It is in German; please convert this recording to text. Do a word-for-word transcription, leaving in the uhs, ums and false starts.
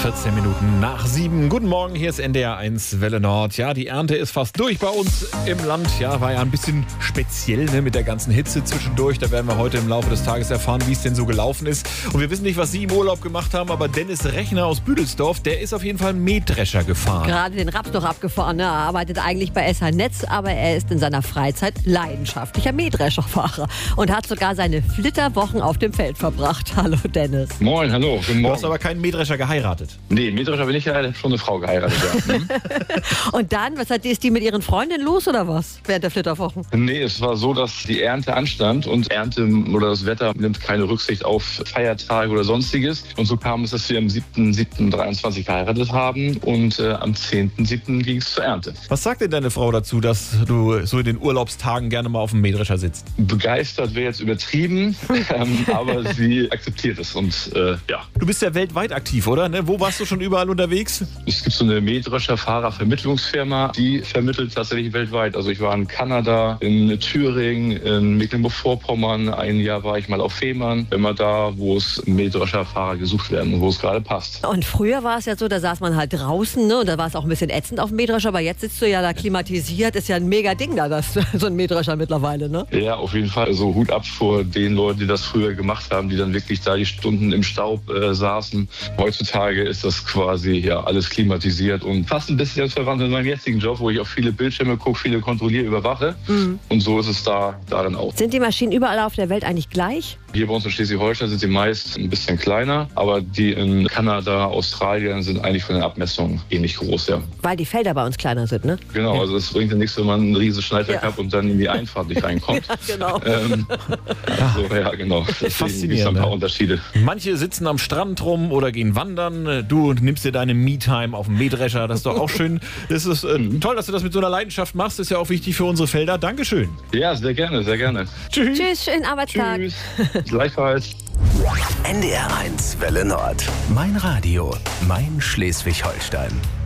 vierzehn Minuten nach sieben. Guten Morgen, hier ist N D R eins Welle Nord. Ja, die Ernte ist fast durch bei uns im Land. Ja, war ja ein bisschen speziell, ne, mit der ganzen Hitze zwischendurch. Da werden wir heute im Laufe des Tages erfahren, wie es denn so gelaufen ist. Und wir wissen nicht, was Sie im Urlaub gemacht haben, aber Dennis Rechner aus Büdelsdorf, der ist auf jeden Fall einen Mähdrescher gefahren. Gerade den Raps noch abgefahren. Ne? Er arbeitet eigentlich bei S H Netz, aber er ist in seiner Freizeit leidenschaftlicher Mähdrescherfahrer und hat sogar seine Flitterwochen auf dem Feld verbracht. Hallo Dennis. Moin, hallo, guten Morgen. Du hast aber keinen Mähdrescher geheiratet. Nee, Mähdrescher bin ich ja schon eine Frau geheiratet. Ja. Hm? Und dann, was hat die, ist die mit ihren Freundinnen los oder was? Während der Flitterwochen? Nee, es war so, dass die Ernte anstand und Ernte oder das Wetter nimmt keine Rücksicht auf Feiertage oder sonstiges. Und so kam es, dass wir am siebten siebten dreiundzwanzig geheiratet haben und äh, am zehnten siebten ging es zur Ernte. Was sagt denn deine Frau dazu, dass du so in den Urlaubstagen gerne mal auf dem Mähdrescher sitzt? Begeistert wäre jetzt übertrieben, ähm, aber sie akzeptiert es und äh, ja. Du bist ja weltweit aktiv, oder? Ne? Wo warst du schon überall unterwegs? Es gibt so eine Mähdrescherfahrervermittlungsfirma, die vermittelt tatsächlich weltweit. Also ich war in Kanada, in Thüringen, in Mecklenburg-Vorpommern, ein Jahr war ich mal auf Fehmarn, immer da, wo es Mähdrescherfahrer gesucht werden und wo es gerade passt. Und früher war es ja so, da saß man halt draußen, ne? Und da war es auch ein bisschen ätzend auf dem Mähdrescher, aber jetzt sitzt du ja da klimatisiert, ist ja ein mega Ding da, das, so ein Mähdrescher mittlerweile, ne? Ja, auf jeden Fall. Also Hut ab vor den Leuten, die das früher gemacht haben, die dann wirklich da die Stunden im Staub äh, saßen. Heutzutage ist das quasi ja alles klimatisiert und fast ein bisschen verwandt mit meinem jetzigen Job, wo ich auf viele Bildschirme gucke, viele kontrolliere, überwache. Mhm. Und so ist es da, da dann auch. Sind die Maschinen überall auf der Welt eigentlich gleich? Hier bei uns in Schleswig-Holstein sind sie meist ein bisschen kleiner, aber die in Kanada, Australien sind eigentlich von den Abmessungen ähnlich groß, ja. Weil die Felder bei uns kleiner sind, ne? Genau, also es bringt ja nichts, wenn man ein riesiges Schneidwerk ja. hat und dann in die Einfahrt nicht reinkommt. Ja, genau. Ähm, so, ja, genau. Deswegen gibt es ein paar Unterschiede. Manche sitzen am Strand rum oder gehen wandern. Du nimmst dir deine Me-Time auf dem Mähdrescher. Das ist doch auch schön. Das ist äh, mhm. toll, dass du das mit so einer Leidenschaft machst. Das ist ja auch wichtig für unsere Felder. Dankeschön. Ja, sehr gerne, sehr gerne. Tschüss. Tschüss, schönen Arbeitstag. Tschüss. Gleichfalls. N D R eins Welle Nord. Mein Radio. Mein Schleswig-Holstein.